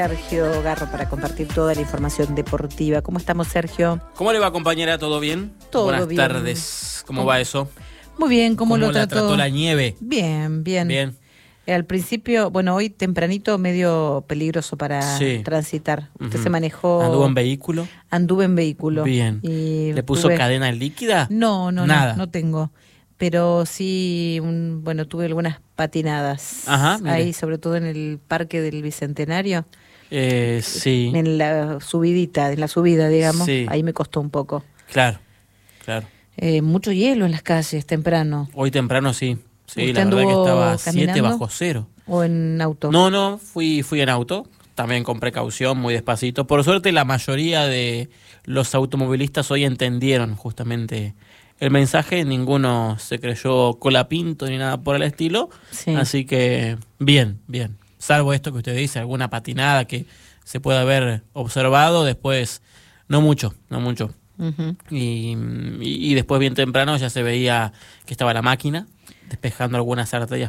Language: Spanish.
Sergio Garro para compartir toda la información deportiva. ¿Cómo estamos, Sergio? ¿Cómo le va, compañera? ¿Todo bien? Todo Buenas bien. tardes. ¿Cómo va eso? Muy bien, ¿cómo lo la trató? trató la nieve? Bien. Bien. Al principio, bueno, hoy tempranito medio peligroso para transitar. Usted se manejó... ¿Anduvo en vehículo? Anduve en vehículo. Bien. Y ¿Le puso cadena líquida? Nada. Nada. No tengo. Pero sí, tuve algunas patinadas. Ajá, mire. Ahí, sobre todo en el Parque del Bicentenario. Sí. En la subida, digamos. Sí. Ahí me costó un poco. Claro. Mucho hielo en las calles temprano. Hoy temprano sí. Sí, ¿Usted la verdad que estaba caminando 7 bajo cero. ¿O en auto? No, fui en auto, también con precaución, muy despacito. Por suerte la mayoría de los automovilistas hoy entendieron justamente el mensaje, ninguno se creyó colapinto ni nada por el estilo, Sí. Así que bien. Salvo esto que usted dice, alguna patinada que se puede haber observado, después no mucho. Uh-huh. Y después bien temprano ya se veía que estaba la máquina despejando algunas arterias